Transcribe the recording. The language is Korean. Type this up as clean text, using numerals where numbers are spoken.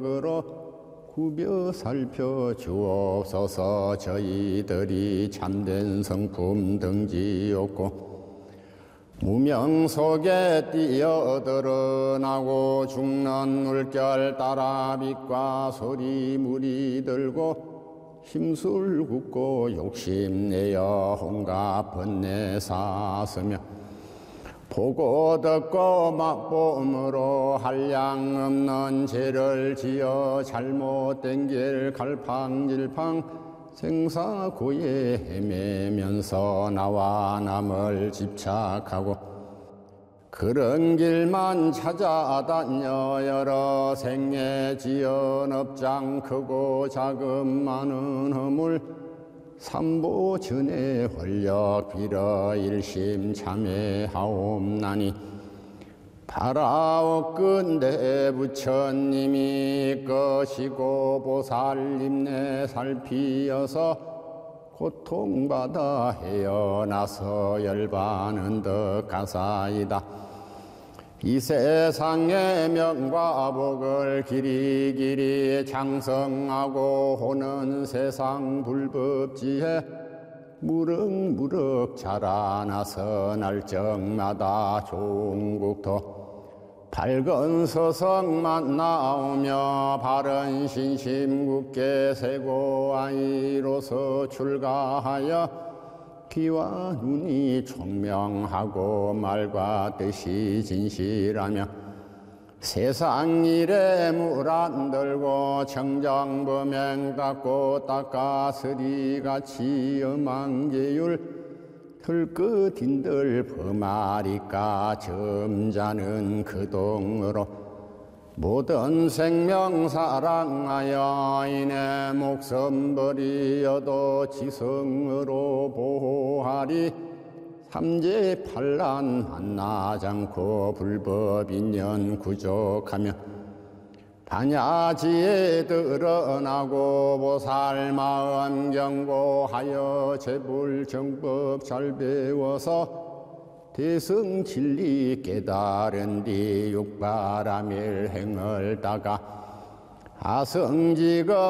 으로 구벼 살펴 주옵소서. 저희들이 참된 성품 등지없고 무명 속에 뛰어들어나고 죽는 물결 따라 빛과 소리 물이 들고 힘술 굽고 욕심내어 온갖 번뇌 사스며 보고 듣고 맛봄으로 한량 없는 죄를 지어 잘못된 길 갈팡질팡 생사고에 헤매면서 나와 남을 집착하고 그런 길만 찾아다녀 여러 생애 지은 업장 크고 작은 많은 허물 삼보 전에 홀력 빌어 일심 참회하옵나니 바라옵건대 부처님이 것이고 보살님네 살피어서 고통받아 헤어나서 열반은 더 가사이다. 이 세상의 명과 복을 길이길이 장성하고 오는 세상 불법지에 무럭무럭 자라나서 날적마다 종국토 밝은 서성만 나오며 바른 신심 굳게 세고 아이로서 출가하여 귀와 눈이 총명하고 말과 뜻이 진실하며 세상 일에 물 안 들고 청정범행 닦고 닦아서리같이 엄한계율 털끝인들 범하리까 점잖은 그동으로 모든 생명 사랑하여 이내 목숨 버리어도 지성으로 보호하리. 삼재팔란 만나지 않고 불법인연 구족하며 반야지에 드러나고 보살마음 경고하여 제불정법 잘 배워서 대승진리 깨달은 뒤 육바라밀 행을 따가 아성지거